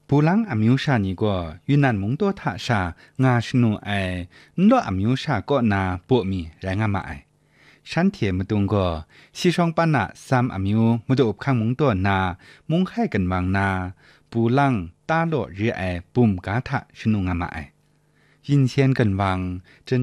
布朗阿苗沙尼个云南蒙多塔沙牙是努爱，诺阿苗沙个那波米然阿买。ฉันเทียมตุงก็สิช่องปานะซ้ำอามิวมุดอบข้างมุงตัวนามุงให้กันบางนาปูลังตาโลเรียแอปุ่มกาทะชนุงามาไอยินเชียนกันวังจน